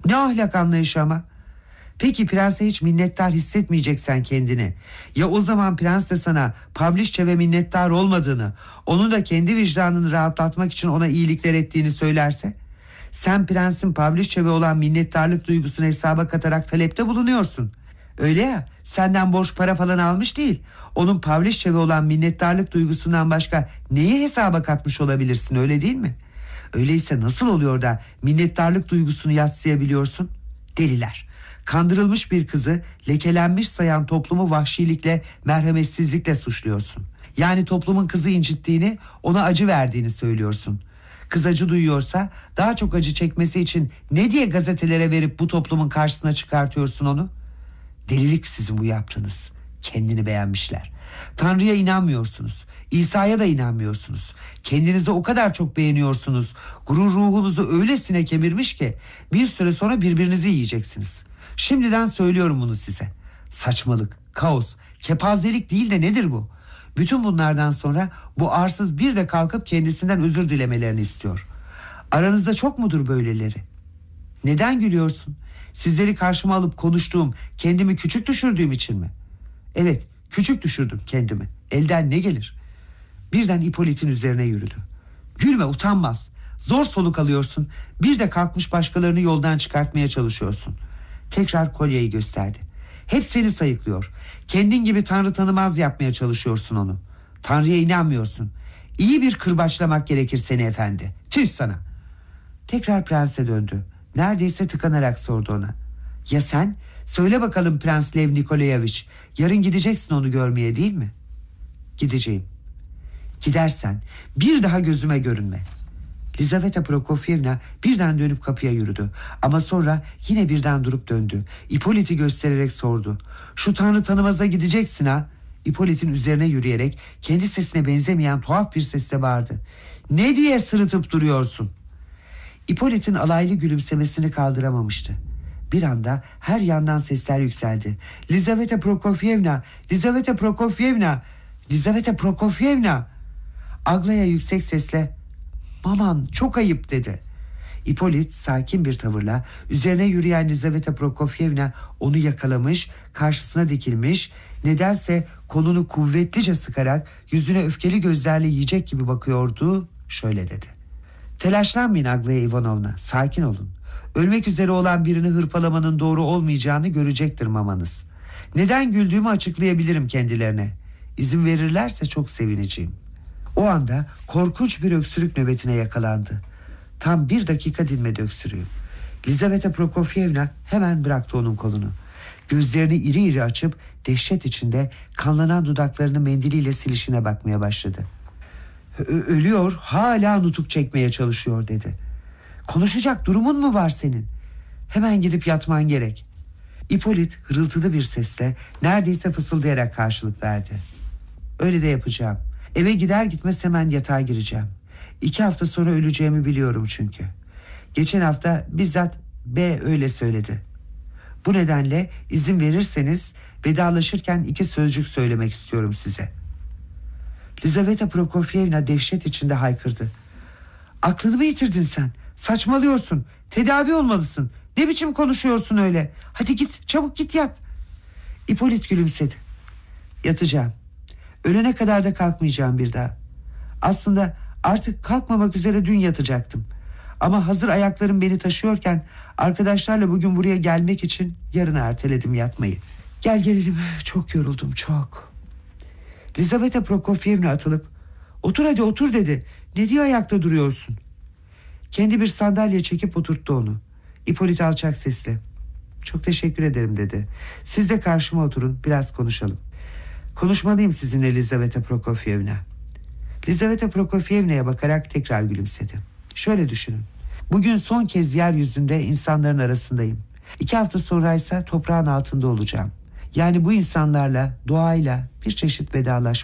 Ne ahlak anlayışı ama. Peki prense hiç minnettar hissetmeyeceksen kendini, ya o zaman prens de sana Pavliççe minnettar olmadığını, onun da kendi vicdanını rahatlatmak için ona iyilikler ettiğini söylerse? Sen prensin Pavliççe olan minnettarlık duygusunu hesaba katarak talepte bulunuyorsun. Öyle ya, senden borç para falan almış değil. Onun Pavliççe olan minnettarlık duygusundan başka neyi hesaba katmış olabilirsin, öyle değil mi? Öyleyse nasıl oluyor da minnettarlık duygusunu yadsıyabiliyorsun? Deliler. Kandırılmış bir kızı lekelenmiş sayan toplumu vahşilikle, merhametsizlikle suçluyorsun. Yani toplumun kızı incittiğini, ona acı verdiğini söylüyorsun. Kız acı duyuyorsa daha çok acı çekmesi için ne diye gazetelere verip bu toplumun karşısına çıkartıyorsun onu? Delilik sizin bu yaptığınız. Kendini beğenmişler. Tanrı'ya inanmıyorsunuz. İsa'ya da inanmıyorsunuz. Kendinizi o kadar çok beğeniyorsunuz. Gurur ruhunuzu öylesine kemirmiş ki bir süre sonra birbirinizi yiyeceksiniz. Şimdiden söylüyorum bunu size. Saçmalık, kaos, kepazelik değil de nedir bu? Bütün bunlardan sonra bu arsız bir de kalkıp kendisinden özür dilemelerini istiyor. Aranızda çok mudur böyleleri? Neden gülüyorsun? Sizleri karşıma alıp konuştuğum, kendimi küçük düşürdüğüm için mi? Evet, küçük düşürdüm kendimi. Elden ne gelir? Birden Hippolyte'in üzerine yürüdü. Gülme, utanmaz. Zor soluk alıyorsun. Bir de kalkmış başkalarını yoldan çıkartmaya çalışıyorsun. Tekrar kolyeyi gösterdi. Hep seni sayıklıyor. Kendin gibi Tanrı tanımaz yapmaya çalışıyorsun onu. Tanrı'ya inanmıyorsun. İyi bir kırbaçlamak gerekir seni efendi. Tüh sana. Tekrar prense döndü. Neredeyse tıkanarak sordu ona. Ya sen? Söyle bakalım Prens Lev Nikolayevich. Yarın gideceksin onu görmeye, değil mi? Gideceğim. Gidersen bir daha gözüme görünme. Lizaveta Prokofyevna birden dönüp kapıya yürüdü. Ama sonra yine birden durup döndü. Hippolyte'i göstererek sordu. Şu Tanrı tanımaza gideceksin ha? Hippolyte'in üzerine yürüyerek kendi sesine benzemeyen tuhaf bir sesle bağırdı. Ne diye sırıtıp duruyorsun? Hippolyte'in alaylı gülümsemesini kaldıramamıştı. Bir anda her yandan sesler yükseldi. Lizaveta Prokofyevna, Lizaveta Prokofyevna, Lizaveta Prokofyevna. Aglaya yüksek sesle "Maman, çok ayıp" dedi. Hippolyte sakin bir tavırla üzerine yürüyen Lizaveta Prokofyevna onu yakalamış, karşısına dikilmiş, nedense kolunu kuvvetlice sıkarak yüzüne öfkeli gözlerle yiyecek gibi bakıyordu. Şöyle dedi. Telaşlanmayın Aglaya Ivanovna, sakin olun. Ölmek üzere olan birini hırpalamanın doğru olmayacağını görecektir mamanız. Neden güldüğümü açıklayabilirim kendilerine. İzin verirlerse çok sevineceğim. O anda korkunç bir öksürük nöbetine yakalandı. Tam 1 dakika dinmedi öksürüğü. Lizaveta Prokofyevna hemen bıraktı onun kolunu. Gözlerini iri iri açıp dehşet içinde kanlanan dudaklarını mendiliyle silişine bakmaya başladı. Ölüyor, hala nutuk çekmeye çalışıyor dedi. Konuşacak durumun mu var senin? Hemen gidip yatman gerek. Hippolyte hırıltılı bir sesle neredeyse fısıldayarak karşılık verdi. Öyle de yapacağım. Eve gider gitmez hemen yatağa gireceğim. 2 hafta sonra öleceğimi biliyorum çünkü. Geçen hafta bizzat B öyle söyledi. Bu nedenle izin verirseniz vedalaşırken 2 sözcük söylemek istiyorum size. Lizaveta Prokofyevna dehşet içinde haykırdı. Aklını mı yitirdin sen? Saçmalıyorsun. Tedavi olmalısın. Ne biçim konuşuyorsun öyle? Hadi git, çabuk git yat. Hippolyte gülümsedi. Yatacağım. Ölene kadar da kalkmayacağım bir daha. Aslında artık kalkmamak üzere dün yatacaktım. Ama hazır ayaklarım beni taşıyorken arkadaşlarla bugün buraya gelmek için yarına erteledim yatmayı. Gel gelelim, çok yoruldum, çok. Lizaveta Prokofyevna atılıp otur hadi otur dedi. Ne diye ayakta duruyorsun? Kendi bir sandalye çekip oturttu onu. Hippolyte alçak sesle çok teşekkür ederim dedi. Siz de karşıma oturun, biraz konuşalım. Konuşmalıyım sizinle Lizaveta Prokofyevna. Lizaveta Prokofyevna'ya bakarak tekrar gülümsedi. Şöyle düşünün. Bugün son kez yeryüzünde insanların arasındayım. 2 hafta sonraysa toprağın altında olacağım. Yani bu insanlarla, doğayla bir çeşit vedalaşma.